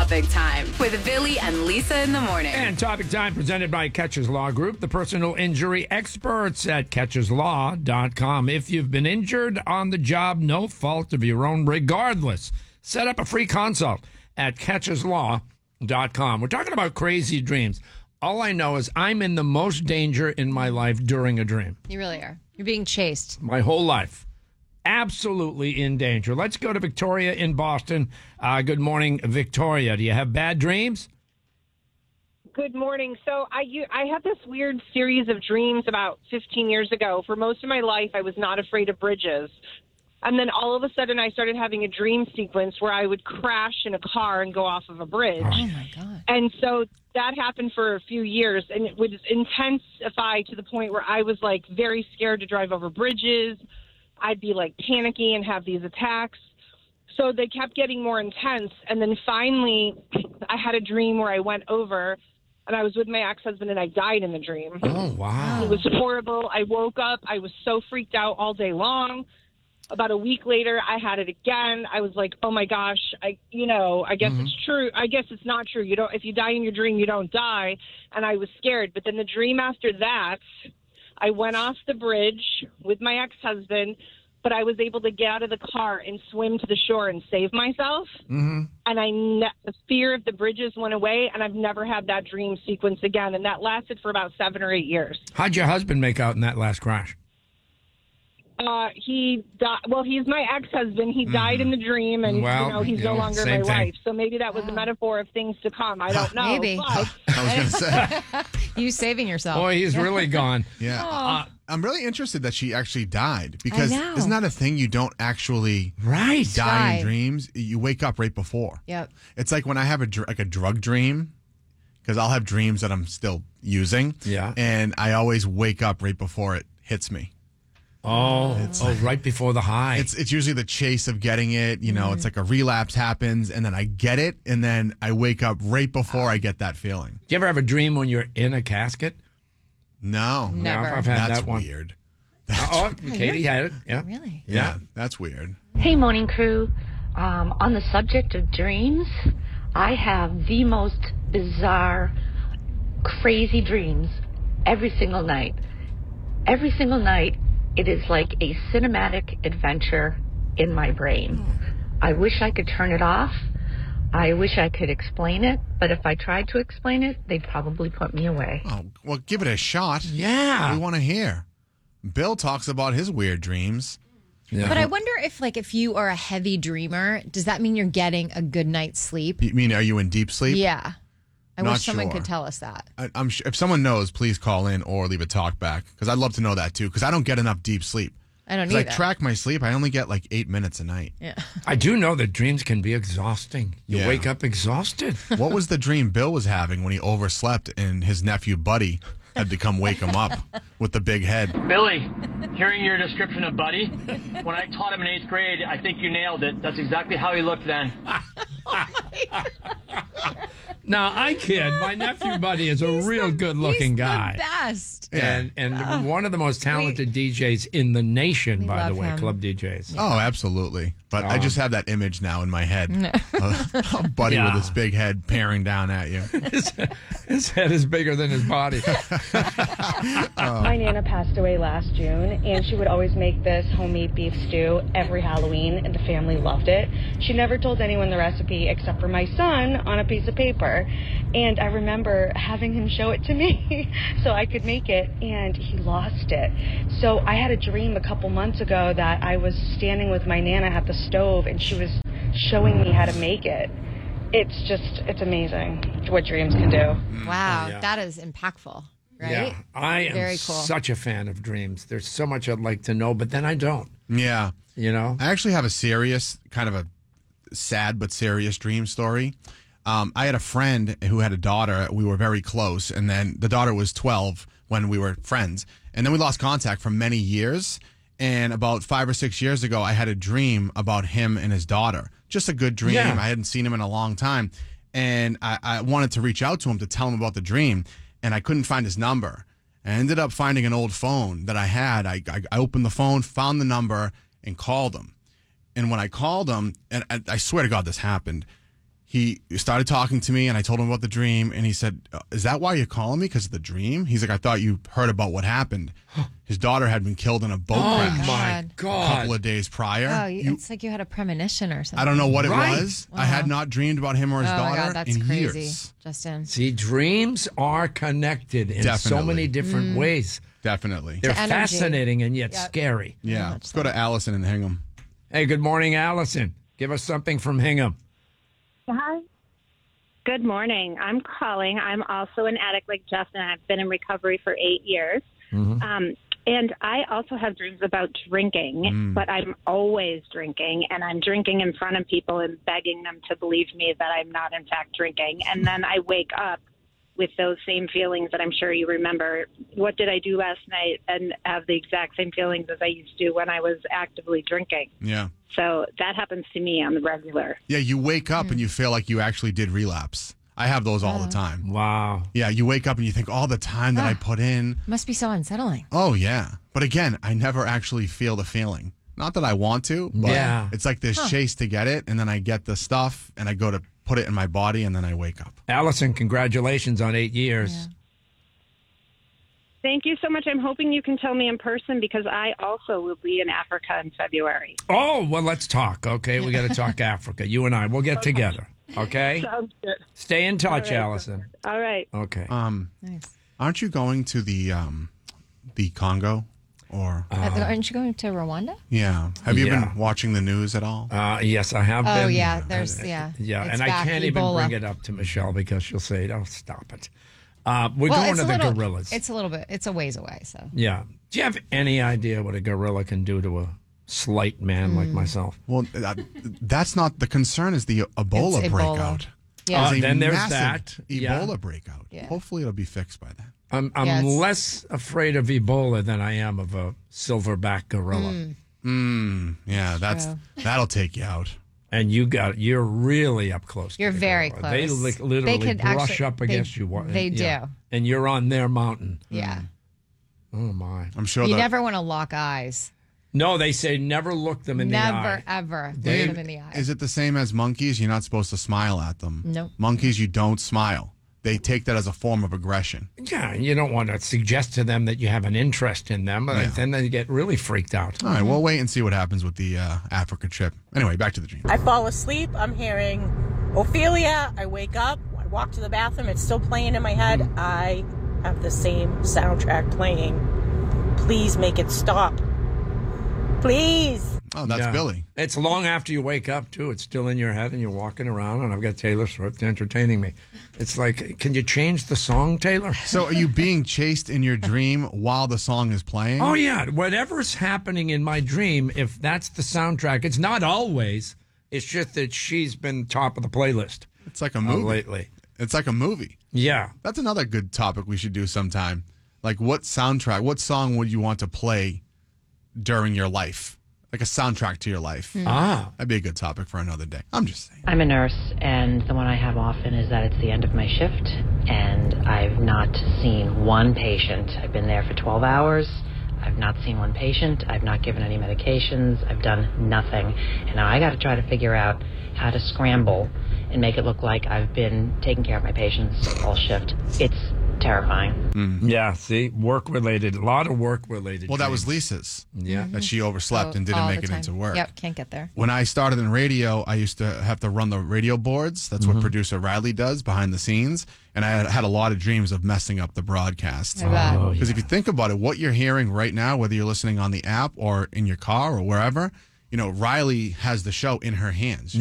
Topic Time with Billy and Lisa in the morning. And Topic Time presented by Catches Law Group, the personal injury experts at catcheslaw.com. If you've been injured on the job, no fault of your own, regardless, set up a free consult at catcheslaw.com. We're talking about crazy dreams. All I know is I'm in the most danger in my life during a dream. You really are. You're being chased. My whole life. Absolutely in danger. Let's go to Victoria in Boston. Good morning, Victoria. Do you have bad dreams? Good morning. So I had this weird series of dreams about 15 years ago. For most of my life, I was not afraid of bridges. And then all of a sudden, I started having a dream sequence where I would crash in a car and go off of a bridge. Oh, my God. And so that happened for a few years, and it would intensify to the point where I was, like, very scared to drive over bridges. I'd be, like, panicky and have these attacks. So they kept getting more intense. And then finally, I had a dream where I went over, and I was with my ex-husband, and I died in the dream. Oh, wow. It was horrible. I woke up. I was so freaked out all day long. About a week later, I had it again. I was like, oh, my gosh, I guess it's true. I guess it's not true. If you die in your dream, you don't die. And I was scared. But then the dream after that, I went off the bridge with my ex-husband, but I was able to get out of the car and swim to the shore and save myself. Mm-hmm. And the fear of the bridges went away, and I've never had that dream sequence again. And that lasted for about 7 or 8 years. How'd your husband make out in that last crash? He died. Well, he's my ex-husband. He died in the dream, and he's no longer my wife. So maybe that was a metaphor of things to come. I don't know. Maybe. But I was going to say. You saving yourself. Boy, he's really gone. Yeah. I'm really interested that she actually died, because I know. isn't that a thing? You don't actually Right. die in dreams. You wake up right before. Yep. It's like when I have a drug dream, because I'll have dreams that I'm still using. Yeah. And I always wake up right before it hits me. Right before the high. It's usually the chase of getting it. It's like a relapse happens, and then I get it, and then I wake up right before I get that feeling. Do you ever have a dream when you're in a casket? No. Never. I've had That's that one. weird. Katie had it. Yeah. Really? Yeah, that's weird. Hey, morning crew. On the subject of dreams, I have the most bizarre, crazy dreams every single night. Every single night, it is like a cinematic adventure in my brain. I wish I could turn it off. I wish I could explain it, but if I tried to explain it, they'd probably put me away. Oh, well, give it a shot. Yeah. We want to hear. Bill talks about his weird dreams. Yeah. But I wonder if you are a heavy dreamer, does that mean you're getting a good night's sleep? You mean, are you in deep sleep? Yeah. I Not wish someone sure. could tell us that. I'm sure if someone knows, please call in or leave a talk back, because I'd love to know that too, because I don't get enough deep sleep. I don't 'Cause I either. track my sleep. I only get like 8 minutes a night. Yeah. I do know that dreams can be exhausting. You Yeah. wake up exhausted. What was the dream Bill was having when he overslept and his nephew Buddy had to come wake him up with the big head? Billy, hearing your description of Buddy, when I taught him in 8th grade, I think you nailed it. That's exactly how he looked then. Now, I kid. My nephew Buddy is a real good-looking guy. The best. And one of the most talented DJs in the nation, by the love way, him. club DJs. Oh, absolutely. But I just have that image now in my head. A Buddy Yeah. with his big head peering down at you. His head is bigger than his body. My Nana passed away last June, and she would always make this homemade beef stew every Halloween, and the family loved it. She never told anyone the recipe except for my son on a piece of paper. And I remember having him show it to me so I could make it, and he lost it. So I had a dream a couple months ago that I was standing with my Nana at the stove, and she was showing me how to make it. It's amazing what dreams can do. Wow. yeah. That is impactful, right? Yeah, I am Very cool. such a fan of dreams. There's so much I'd like to know, but then I don't. Yeah. You know? I actually have a serious, kind of a sad but serious dream story. I had a friend who had a daughter. We were very close, and then the daughter was 12 when we were friends. And then we lost contact for many years. And about 5 or 6 years ago, I had a dream about him and his daughter. Just a good dream. Yeah. I hadn't seen him in a long time. And I wanted to reach out to him to tell him about the dream, and I couldn't find his number. I ended up finding an old phone that I had. I opened the phone, found the number, and called him. And when I called him, and I swear to God this happened, he started talking to me, and I told him about the dream, and he said, is that why you're calling me? Because of the dream? He's like, I thought you heard about what happened. His daughter had been killed in a boat crash my a God. couple of days prior. Oh, it's like you had a premonition or something. I don't know what it Right. was. I had not dreamed about him or his Oh, daughter my God, that's in crazy. years. Justin. See, dreams are connected in so Definitely. many different ways. Definitely. They're energy. fascinating and yet Yep. scary. Yeah. Let's go to Allison in Hingham. Hey, good morning, Allison. Give us something from Hingham. Hi. Good morning. I'm calling. I'm also an addict like Justin. I've been in recovery for 8 years. And I also have dreams about drinking, but I'm always drinking, and I'm drinking in front of people and begging them to believe me that I'm not, in fact, drinking. And then I wake up with those same feelings that I'm sure you remember. What did I do last night? And have the exact same feelings as I used to when I was actively drinking. Yeah. So that happens to me on the regular. Yeah, you wake up and you feel like you actually did relapse. I have those all the time. Wow. Yeah, you wake up and you think all the time that I put in. Must be so unsettling. Oh, yeah. But again, I never actually feel the feeling. Not that I want to, but Yeah. it's like this chase to get it, and then I get the stuff, and I go to put it in my body, and then I wake up. Allison, congratulations on 8 years. Thank you so much. I'm hoping you can tell me in person because I also will be in Africa in February. Oh, well, let's talk, okay? We got to talk Africa. You and I, we'll get together, okay? Sounds good. Stay in touch, All right. Allison. All right. Okay. Nice. Aren't you going to the Congo? Or Aren't you going to Rwanda? yeah. Have you Yeah. been watching the news at all? Yes, I have been. Oh, yeah. There's, Yeah, It's and I back, can't even Ebola. bring it up to Michelle because she'll say, oh, stop it. We're Well, going it's to a the little- gorillas. It's a little bit. It's a ways away. So Yeah. Do you have any idea what a gorilla can do to a slight man like myself? Well, that's not the concern. Is the Ebola It's Ebola. breakout? Yeah. There's a Then there's massive that. Yeah. Ebola breakout. Yeah. Hopefully, it'll be fixed by then. I'm Yeah, it's- less afraid of Ebola than I am of a silverback gorilla. Yeah, that'll take you out. And you're really up close. to You're the very gorilla. They close. literally They could brush actually- up against you. they Yeah. do. And you're on their mountain. yeah, Oh my! I'm sure you that never want to lock eyes. No, they say never look them in the eye. Never ever look Dave, them in the eye. is it the same as monkeys? You're not supposed to smile at them. Nope. Monkeys, you don't smile. They take that as a form of aggression. Yeah, you don't want to suggest to them that you have an interest in them. Then they get really freaked out. All right, we'll wait and see what happens with the Africa trip. Anyway, back to the dream. I fall asleep. I'm hearing Ophelia. I wake up. I walk to the bathroom. It's still playing in my head. I have the same soundtrack playing. Please make it stop. Please. Oh, that's Yeah. Billy. It's long after you wake up, too. It's still in your head, and you're walking around, and I've got Taylor Swift entertaining me. It's like, can you change the song, Taylor? So are you being chased in your dream while the song is playing? Oh, yeah. Whatever's happening in my dream, if that's the soundtrack, it's not always. It's just that she's been top of the playlist It's like a movie. lately. It's like a movie. Yeah. That's another good topic we should do sometime. Like, what soundtrack, what song would you want to play during your life? Like a soundtrack to your life. Ah. That'd be a good topic for another day. I'm just saying. I'm a nurse, and the one I have often is that it's the end of my shift, and I've not seen one patient. I've been there for 12 hours. I've not seen one patient. I've not given any medications. I've done nothing. And now I got to try to figure out how to scramble and make it look like I've been taking care of my patients all shift. It's terrifying. Yeah, see? Work-related. A lot of work-related. Well, that was dreams. Lisa's. Yeah. That she overslept and didn't All make the it time. into work. Yep, can't get there. When I started in radio, I used to have to run the radio boards. That's what producer Riley does behind the scenes. And I had a lot of dreams of messing up the broadcast. I bet. Oh, Because if you think about it, what you're hearing right now, whether you're listening on the app or in your car or wherever, Riley has the show in her hands.